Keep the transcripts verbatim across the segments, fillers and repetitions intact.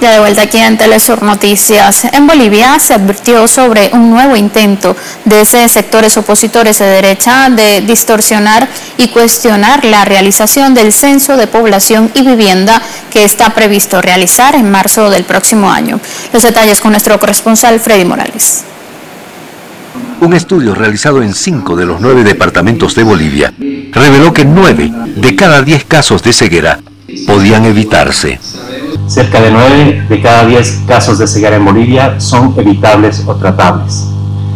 Ya de vuelta aquí en Telesur Noticias. En Bolivia se advirtió sobre un nuevo intento de ese sectores opositores de derecha de distorsionar y cuestionar la realización del censo de población y vivienda que está previsto realizar en marzo del próximo año. Los detalles con nuestro corresponsal Freddy Morales. Un estudio realizado en cinco de los nueve departamentos de Bolivia reveló que nueve de cada diez casos de ceguera podían evitarse. Cerca de nueve de cada diez casos de ceguera en Bolivia son evitables o tratables.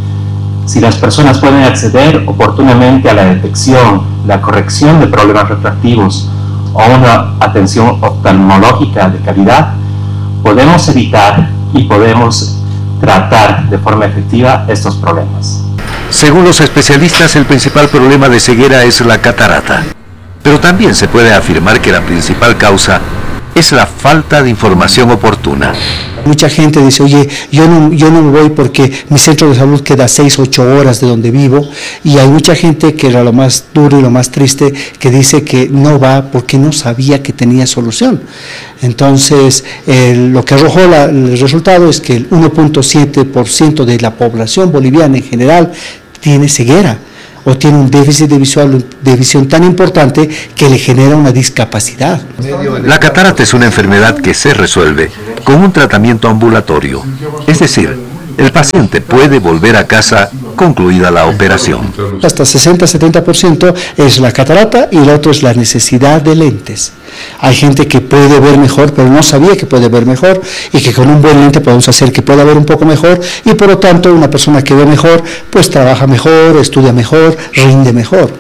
Si las personas pueden acceder oportunamente a la detección, la corrección de problemas refractivos o una atención oftalmológica de calidad, podemos evitar y podemos tratar de forma efectiva estos problemas. Según los especialistas, el principal problema de ceguera es la catarata, pero también se puede afirmar que la principal causa es la falta de información oportuna. Mucha gente dice, oye, yo no, yo no me voy porque mi centro de salud queda seis, ocho horas de donde vivo, y hay mucha gente que era lo más duro y lo más triste, que dice que no va porque no sabía que tenía solución. Entonces, eh, lo que arrojó la, el resultado es que el uno punto siete por ciento de la población boliviana en general tiene ceguera, o tiene un déficit de, visual, de visión tan importante que le genera una discapacidad. La catarata es una enfermedad que se resuelve con un tratamiento ambulatorio, es decir, el paciente puede volver a casa concluida la operación. Hasta sesenta a setenta por ciento es la catarata y el otro es la necesidad de lentes. Hay gente que puede ver mejor, pero no sabía que puede ver mejor, y que con un buen lente podemos hacer que pueda ver un poco mejor, y por lo tanto una persona que ve mejor, pues trabaja mejor, estudia mejor, rinde mejor.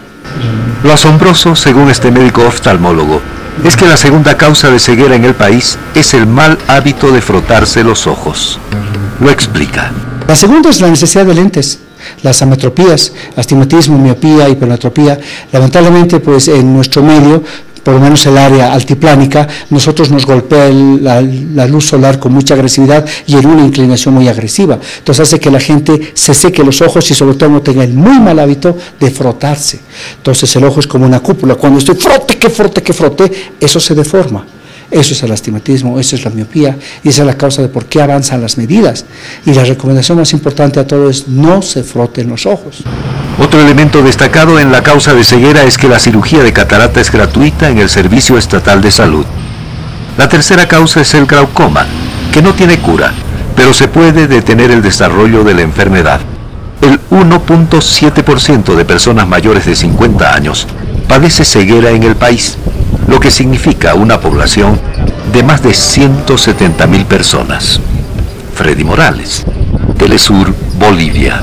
Lo asombroso, según este médico oftalmólogo, es que la segunda causa de ceguera en el país es el mal hábito de frotarse los ojos. Lo explica. La segunda es la necesidad de lentes. Las ametropías, astigmatismo, miopía, hipermetropía. Lamentablemente, pues en nuestro medio, por lo menos el área altiplánica, nosotros nos golpea el, la, la luz solar con mucha agresividad y en una inclinación muy agresiva. Entonces hace que la gente se seque los ojos y sobre todo no tenga el muy mal hábito de frotarse. Entonces el ojo es como una cúpula. Cuando estoy frote, que frote, que frote, eso se deforma. Eso es el astigmatismo, eso es la miopía, y esa es la causa de por qué avanzan las medidas. Y la recomendación más importante a todo es no se froten los ojos. Otro elemento destacado en la causa de ceguera es que la cirugía de catarata es gratuita en el Servicio Estatal de Salud. La tercera causa es el glaucoma, que no tiene cura, pero se puede detener el desarrollo de la enfermedad. El uno punto siete por ciento de personas mayores de cincuenta años padece ceguera en el país, lo que significa una población de más de ciento setenta mil personas. Freddy Morales, Telesur, Bolivia.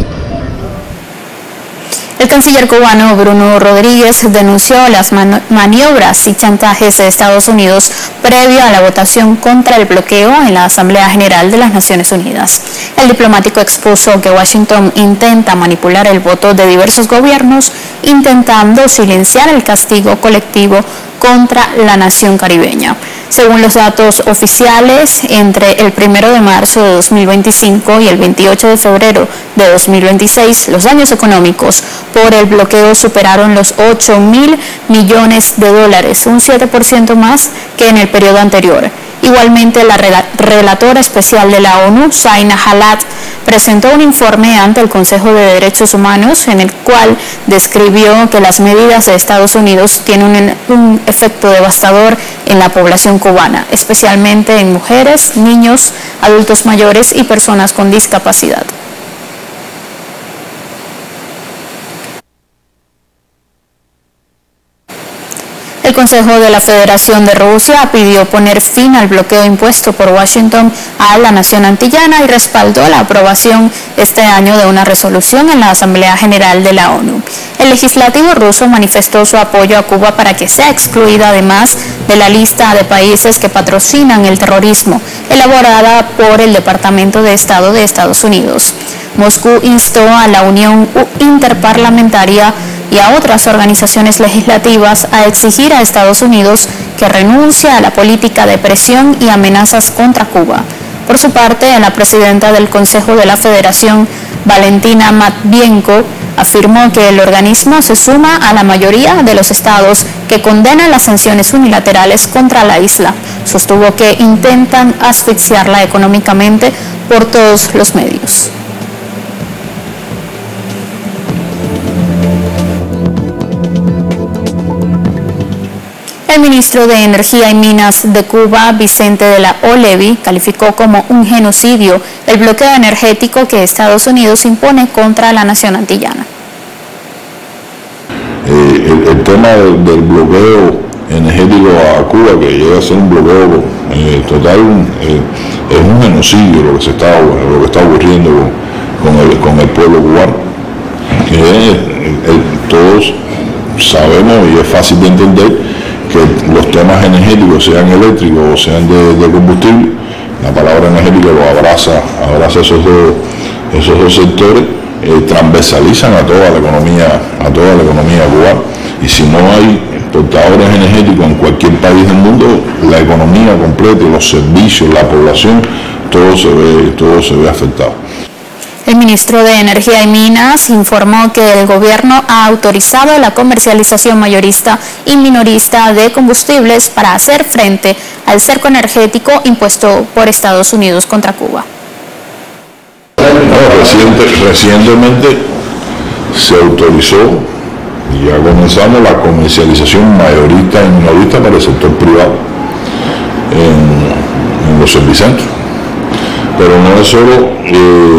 El canciller cubano Bruno Rodríguez denunció las maniobras y chantajes de Estados Unidos previo a la votación contra el bloqueo en la Asamblea General de las Naciones Unidas. El diplomático expuso que Washington intenta manipular el voto de diversos gobiernos, intentando silenciar el castigo colectivo contra la nación caribeña. Según los datos oficiales, entre el primero de marzo de dos mil veinticinco y el veintiocho de febrero de dos mil veintiséis, los daños económicos por el bloqueo superaron los ocho mil millones de dólares, un siete por ciento más que en el periodo anterior. Igualmente, la relatora especial de la ONU, Zaina Halat, presentó un informe ante el Consejo de Derechos Humanos en el cual describió que las medidas de Estados Unidos tienen un, un efecto devastador en la población cubana, especialmente en mujeres, niños, adultos mayores y personas con discapacidad. El Consejo de la Federación de Rusia pidió poner fin al bloqueo impuesto por Washington a la nación antillana y respaldó la aprobación este año de una resolución en la Asamblea General de la ONU. El legislativo ruso manifestó su apoyo a Cuba para que sea excluida además de la lista de países que patrocinan el terrorismo, elaborada por el Departamento de Estado de Estados Unidos. Moscú instó a la Unión Interparlamentaria y a otras organizaciones legislativas a exigir a Estados Unidos que renuncie a la política de presión y amenazas contra Cuba. Por su parte, la presidenta del Consejo de la Federación, Valentina Matvienko, afirmó que el organismo se suma a la mayoría de los estados que condenan las sanciones unilaterales contra la isla, sostuvo que intentan asfixiarla económicamente por todos los medios. El ministro de Energía y Minas de Cuba, Vicente de la O'Leary, calificó como un genocidio el bloqueo energético que Estados Unidos impone contra la nación antillana. Eh, el, el tema del, del bloqueo energético a Cuba, que llega a ser un bloqueo eh, total, eh, es un genocidio lo que se está, lo que está ocurriendo con, con, el, con el pueblo cubano. Eh, el, el, todos sabemos y es fácil de entender que los temas energéticos, sean eléctricos o sean de, de combustible, la palabra energética lo abraza, abraza esos dos, esos dos sectores, eh, transversalizan a toda la economía, a toda la economía cubana. Y si no hay portadores energéticos en cualquier país del mundo, la economía completa, los servicios, la población, todo se ve, todo se ve afectado. El ministro de Energía y Minas informó que el gobierno ha autorizado la comercialización mayorista y minorista de combustibles para hacer frente al cerco energético impuesto por Estados Unidos contra Cuba. No, reciente, recientemente se autorizó y ya comenzamos la comercialización mayorista y minorista para el sector privado en, en los servicentros. Pero no es solo eh,